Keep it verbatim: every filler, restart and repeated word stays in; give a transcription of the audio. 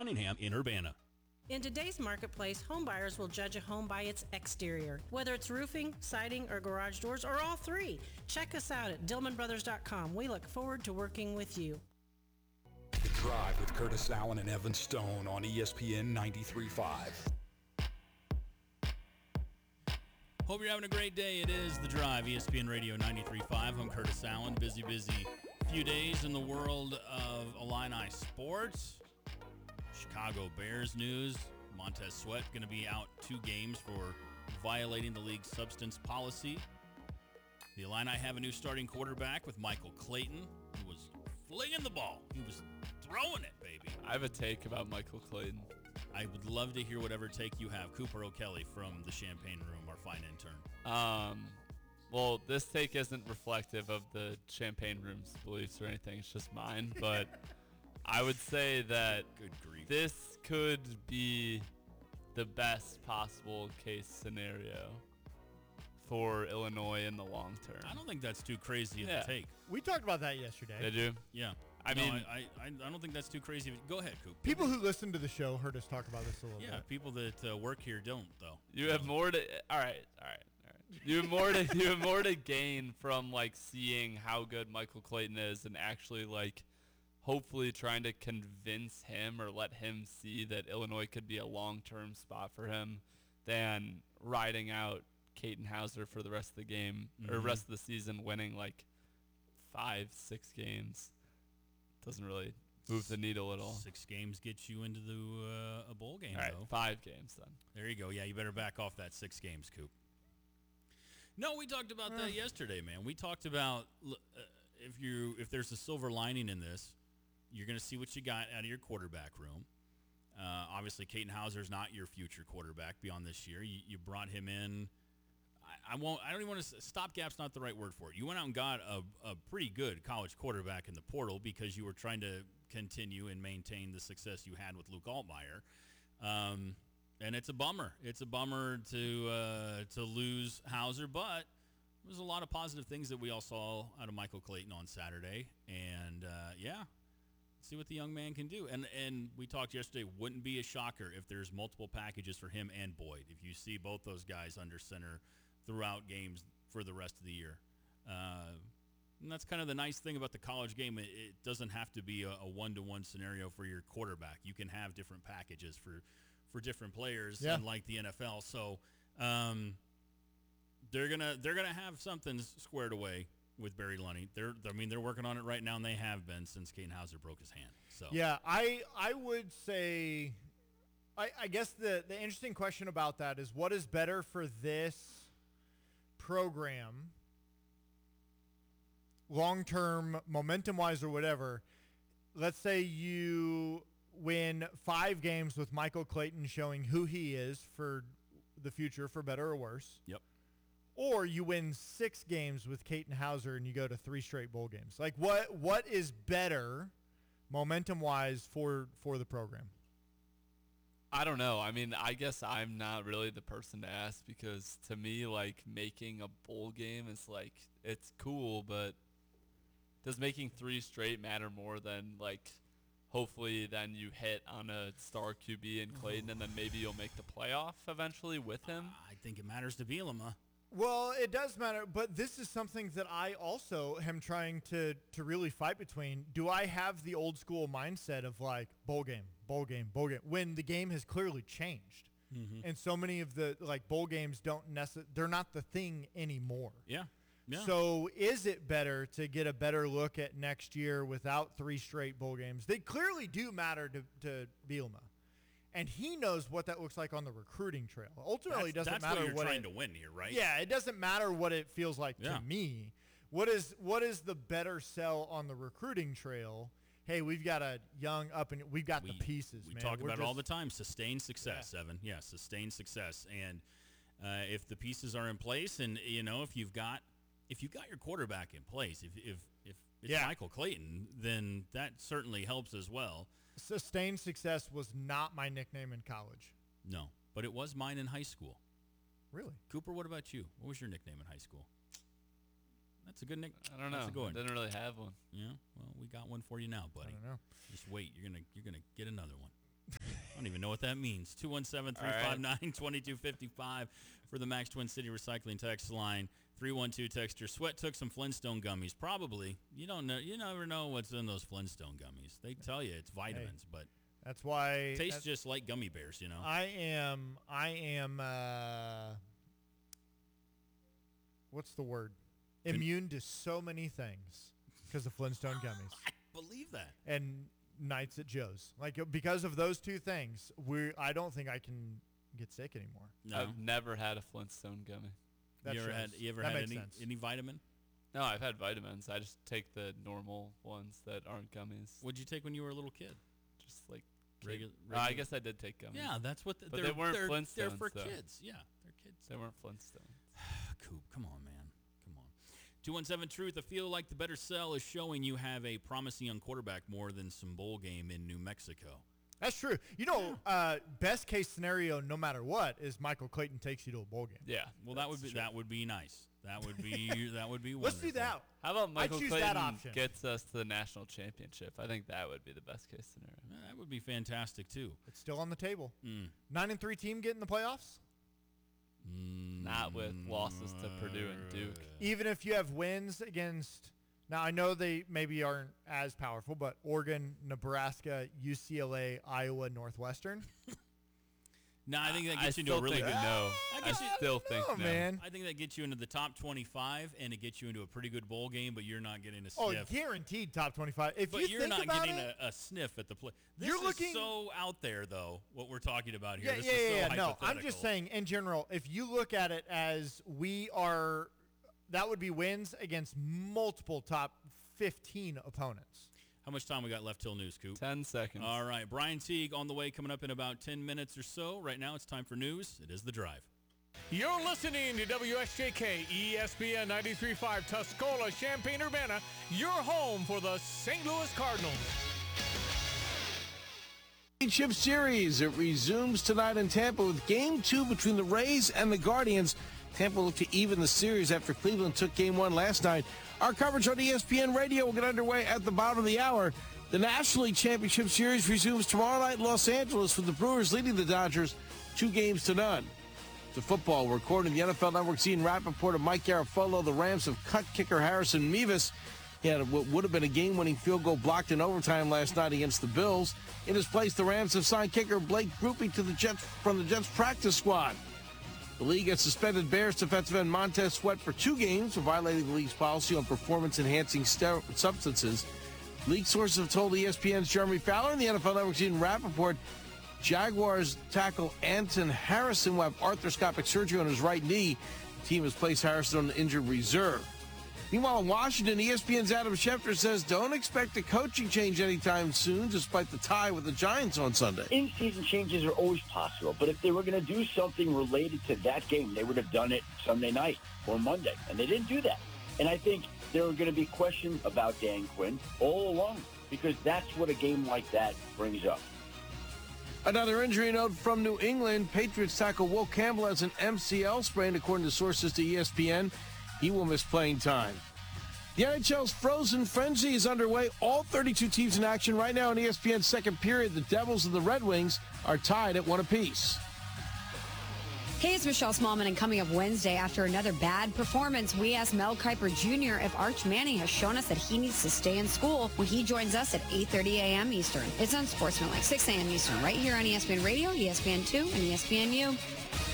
Cunningham in Urbana. In today's marketplace, home buyers will judge a home by its exterior, whether it's roofing, siding, or garage doors, or all three. Check us out at Dillman Brothers dot com. We look forward to working with you. The Drive with Curtis Allen and Evan Stone on E S P N ninety-three point five. Hope you're having a great day. It is The Drive, E S P N Radio ninety-three point five. I'm Curtis Allen. Busy, busy few days in the world of Illini sports. Chicago Bears news. Montez Sweat going to be out two games for violating the league's substance policy. The Illini have a new starting quarterback with Michael Clayton, who was flinging the ball. He was throwing it, baby. I have a take about Michael Clayton. I would love to hear whatever take you have. Cooper O'Kelly from the Champagne Room, our fine intern. Um, well, this take isn't reflective of the Champagne Room's beliefs or anything. It's just mine, but I would say that Good grief. this could be the best possible case scenario for Illinois in the long term. I don't think that's too crazy of Yeah. a take. We talked about that yesterday. Did you? Yeah. I No, mean- I, I, I don't think that's too crazy. of a- Go ahead, Coop. People who listen to the show heard us talk about this a little Yeah, bit. people that uh, work here don't, though. You have more to. All right, all right, all right. You have more to. You have more to gain from like seeing how good Michael Clayton is, and actually like, hopefully trying to convince him or let him see that Illinois could be a long-term spot for him, than riding out Caden Hauser for the rest of the game or Mhm. rest of the season, winning like five, six games. Doesn't really move the needle at all. Six games gets you into the uh, a bowl game, All right, though. five games then. There you go. Yeah, you better back off that six games, Coop. No, we talked about that yesterday, man. We talked about uh, if you if there's a silver lining in this, you're going to see what you got out of your quarterback room. Uh, obviously, Caden Hauser's not your future quarterback beyond this year. You, you brought him in. I, I won't. I don't even want to. Stopgap's not the right word for it. You went out and got a, a pretty good college quarterback in the portal because you were trying to continue and maintain the success you had with Luke Altmaier. Um, and it's a bummer. It's a bummer to uh, to lose Hauser, but there's a lot of positive things that we all saw out of Michael Clayton on Saturday. And uh, yeah, see what the young man can do. And and we talked yesterday, wouldn't be a shocker if there's multiple packages for him and Boyd. If you see both those guys under center throughout games for the rest of the year. Uh, and that's kind of the nice thing about the college game. It, it doesn't have to be a, a one-to-one scenario for your quarterback. You can have different packages for, for different players, Yeah. unlike the N F L. So um, they're gonna they're gonna have something squared away with Barry Lunny. They're I mean they're working on it right now, and they have been since Caden Hauser broke his hand. So Yeah, I I would say, I, I guess the, the interesting question about that is what is better for this program, long-term, momentum-wise or whatever. Let's say you win five games with Michael Clayton showing who he is for the future, for better or worse. Yep. Or you win six games with Caden Hauser and you go to three straight bowl games. Like what what is better momentum-wise for, for the program? I don't know. I mean, I guess I'm not really the person to ask because to me, like, making a bowl game is like, it's cool, but does making three straight matter more than, like, hopefully then you hit on a star Q B in Clayton and then maybe you'll make the playoff eventually with him? I think it matters to Bielema. Well, it does matter, but this is something that I also am trying to, to really fight between. Do I have the old school mindset of like bowl game, bowl game, bowl game, when the game has clearly changed? Mm-hmm. And so many of the like bowl games don't necessarily, they're not the thing anymore. Yeah. Yeah. So is it better to get a better look at next year without three straight bowl games? They clearly do matter to, to Bielema. And he knows what that looks like on the recruiting trail. Ultimately, it that's, doesn't that's matter what you're what trying it, to win here, right? Yeah, it doesn't matter what it feels like Yeah. to me. What is what is the better sell on the recruiting trail? Hey, we've got a young up and we've got we, the pieces. We man. talk We're about it all just- the time. Sustained success, Yeah. Evan. Yeah, sustained success. And uh, if the pieces are in place, and you know, if you've got if you got your quarterback in place, if if if it's Yeah. Michael Clayton, then that certainly helps as well. Sustained success was not my nickname in college. No, but it was mine in high school. Really? Cooper, what about you? What was your nickname in high school? That's a good nickname. I don't know. That's a good I one. didn't really have one. Yeah. Well, we got one for you now, buddy. I don't know. Just wait. You're gonna you're gonna get another one. even know what that means. two one seven, three five nine, two two five five for the Max Twin City Recycling text line. three one two texter. Sweat took some Flintstone gummies. Probably. You don't know. You never know what's in those Flintstone gummies. They tell you it's vitamins, hey, but that's why it tastes that's, just like gummy bears. You know. I am. I am. Uh, what's the word? Con- Immune to so many things because of Flintstone gummies. I believe that. And Nights at Joe's, like because of those two things, we. I don't think I can get sick anymore. No. I've never had a Flintstone gummy. That you ever shows. had? You ever that had makes any sense. any vitamin? No, I've had vitamins. I just take the normal ones that aren't gummies. What'd you take when you were a little kid? Just like Regu- kid- Oh, I guess I did take gummies. Yeah, that's what. The, But they're, they weren't they're, Flintstones, They're for though. kids. Yeah, they're kids. They weren't Flintstones. Coop, come on, man. Come on. two one seven Truth. I feel like the better sell is showing you have a promising young quarterback more than some bowl game in New Mexico. That's true. You know, uh, best case scenario, no matter what, is Michael Clayton takes you to a bowl game. Yeah. Well, that would be true. that would be nice. That would be that would be. Let's do wonderful. that. How about Michael choose Clayton that option. gets us to the national championship? I think that would be the best case scenario. Yeah, that would be fantastic too. It's still on the table. Mm. Nine and three team get in the playoffs. Mm. Not with losses to Purdue and Duke. Even if you have wins against, now I know they maybe aren't as powerful, but Oregon, Nebraska, U C L A, Iowa, Northwestern. No, I think that I gets you into still a really think good. no. I I guess you- still think Oh no. man! I think that gets you into the top twenty-five, and it gets you into a pretty good bowl game. But you're not getting a Oh, sniff. guaranteed top twenty-five. If But you you're think not about getting it, a, a sniff at the play. This You're is looking- so out there, though. What we're talking about here. yeah, this yeah, is so yeah, yeah. No, I'm hypothetical. just saying in general. If you look at it as we are, that would be wins against multiple top fifteen opponents. How much time we got left till news, Coop? Ten seconds. All right, Brian Teague on the way, coming up in about ten minutes or so. Right now, it's time for news. It is The Drive. You're listening to W S J K E S P N ninety-three point five Tuscola, Champaign-Urbana, your home for the Saint Louis Cardinals. Championship Series. It resumes tonight in Tampa with Game two between the Rays and the Guardians. Tampa looked to even the series after Cleveland took Game one last night. Our coverage on E S P N Radio will get underway at the bottom of the hour. The National League Championship Series resumes tomorrow night in Los Angeles with the Brewers leading the Dodgers two games to none. To football, we're recording the N F L Network's Ian Rappaport of Mike Garafolo. The Rams have cut kicker Harrison Mevis. He had what would have been a game-winning field goal blocked in overtime last night against the Bills. In his place, the Rams have signed kicker Blake Grupe to the Jets from the Jets practice squad. The league has suspended Bears defensive end Montez Sweat for two games for violating the league's policy on performance-enhancing ster- substances. League sources have told E S P N's Jeremy Fowler and the N F L Network's Ian Rappaport Jaguars tackle Anton Harrison will have arthroscopic surgery on his right knee. The team has placed Harrison on the injured reserve. Meanwhile, in Washington, E S P N's Adam Schefter says don't expect a coaching change anytime soon, despite the tie with the Giants on Sunday. In-season changes are always possible, but if they were going to do something related to that game, they would have done it Sunday night or Monday, and they didn't do that. And I think there are going to be questions about Dan Quinn all along, because that's what a game like that brings up. Another injury note from New England. Patriots tackle Will Campbell has an M C L sprain, according to sources to E S P N. He will miss playing time. The N H L's Frozen Frenzy is underway. All thirty-two teams in action right now in E S P N's second period. The Devils and the Red Wings are tied at one apiece. Hey, it's Michelle Smallman, and coming up Wednesday, after another bad performance, we asked Mel Kiper Junior if Arch Manning has shown us that he needs to stay in school when he joins us at eight thirty a.m. Eastern. It's on Sportsmanlike, six a.m. Eastern, right here on E S P N Radio, E S P N two, and E S P N U.